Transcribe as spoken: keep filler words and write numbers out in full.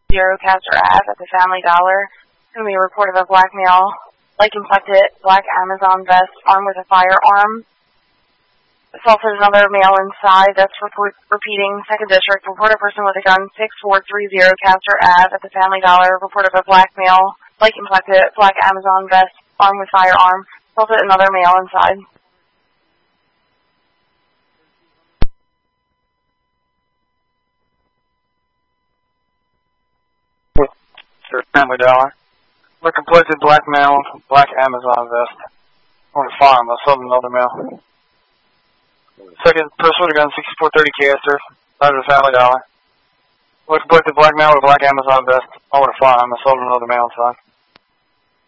Zerocaster ad at the Family Dollar. It's going to be a report of a black male, light complected, black Amazon vest, armed with a firearm. Assaulted another male inside. That's report, repeating. Second District. Report a person with a gun. six four three zero Caster Ave at the Family Dollar. Report of a black male, light complected, black Amazon vest, armed with firearm. Assaulted another male inside. Family Dollar. Light complected, black male, black Amazon vest, armed with firearm. Assaulted another male. Second person with a gun, sixty-four thirty Caster, out of the Family Dollar. Light complected, black male with a black Amazon vest, armed with a firearm. Assaulted another male inside.